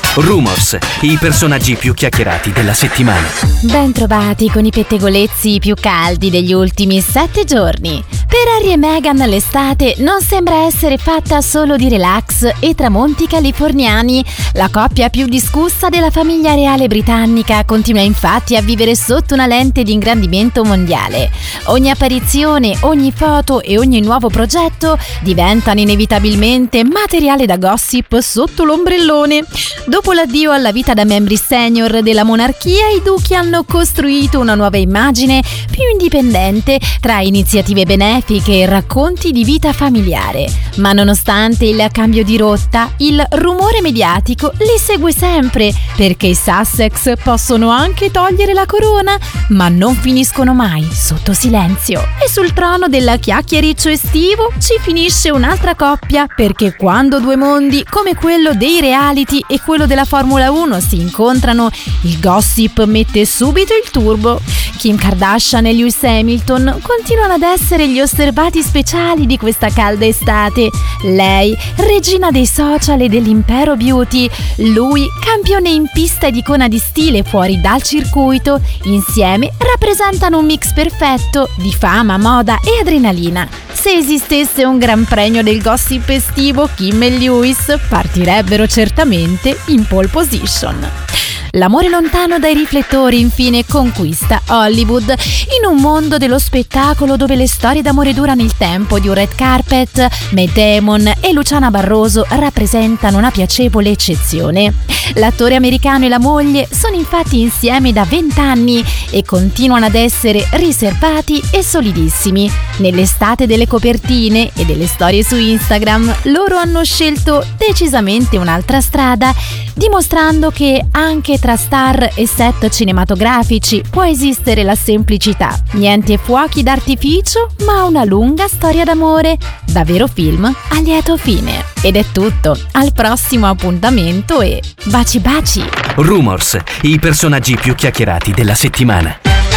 Rumors, i personaggi più chiacchierati della settimana. Ben trovati con i pettegolezzi più caldi degli ultimi 7 giorni. Per Harry e Meghan l'estate non sembra essere fatta solo di relax e tramonti californiani. La coppia più discussa della famiglia reale britannica continua infatti a vivere sotto una lente di ingrandimento mondiale. Ogni apparizione, ogni foto e ogni nuovo progetto diventano inevitabilmente materiale da gossip sotto l'ombrellone. Dopo l'addio alla vita da membri senior della monarchia, i duchi hanno costruito una nuova immagine più indipendente tra iniziative benefiche e racconti di vita familiare. Ma nonostante il cambio di rotta, il rumore mediatico li segue sempre, perché i Sussex possono anche togliere la corona, ma non finiscono mai sotto silenzio. E sul trono del chiacchiericcio estivo ci finisce un'altra coppia, perché quando due mondi come quello dei reality e quello della Formula 1 si incontrano, il gossip mette subito il turbo. Kim Kardashian e Lewis Hamilton continuano ad essere gli osservati speciali di questa calda estate. Lei, regina dei social e dell'impero beauty, lui, campione in pista ed icona di stile fuori dal circuito. Insieme rappresentano un mix perfetto di fama, moda e adrenalina. Se esistesse un gran premio del gossip estivo, Kim e Lewis partirebbero certamente in pole position. L'amore lontano dai riflettori infine conquista Hollywood. In un mondo dello spettacolo dove le storie d'amore durano il tempo di un red carpet, Matt Damon e Luciana Barroso rappresentano una piacevole eccezione. L'attore americano e la moglie sono infatti insieme da 20 anni e continuano ad essere riservati e solidissimi. Nell'estate delle copertine e delle storie su Instagram, loro hanno scelto decisamente un'altra strada, dimostrando che anche tra star e set cinematografici può esistere la semplicità. Niente fuochi d'artificio, ma una lunga storia d'amore, da vero film a lieto fine. Ed è tutto, al prossimo appuntamento e baci baci! Rumors, i personaggi più chiacchierati della settimana.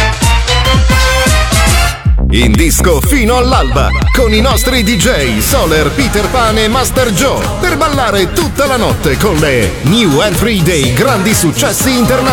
In disco fino all'alba con i nostri DJ Soler, Peter Pan e Master Joe per ballare tutta la notte con le New Entry dei grandi successi internazionali.